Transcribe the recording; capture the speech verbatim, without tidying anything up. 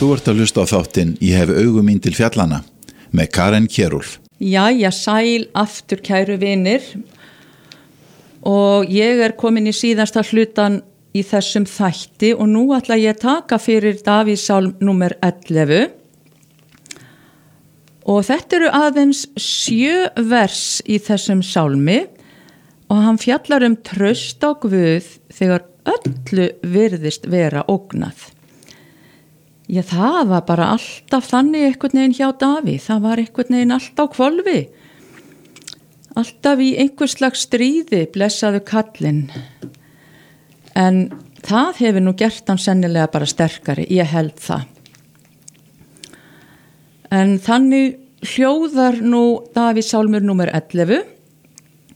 Þú ert að hlusta á þáttinn Ég hef augu mín til fjallana með Karen Kjerúlf. Jæja, sæl aftur kæru vinir og ég er komin í síðasta hlutan í þessum þætti og nú ætla ég að taka fyrir Davíðssálm númer ellefu og þetta eru aðeins sjö vers í þessum sálmi og hann fjallar um traust á Guð þegar öllu virðist vera ógnað. Já, það var bara alltaf þannig einhvern veginn hjá Davíð, það var einhvern veginn alltaf á hvolfi, alltaf í einhvers slags stríði, blessaðu kallinn. En það hefur nú gert hann sennilega bara sterkari, ég held það. En þannig hljóðar nú Davíðssálmur númer ellefu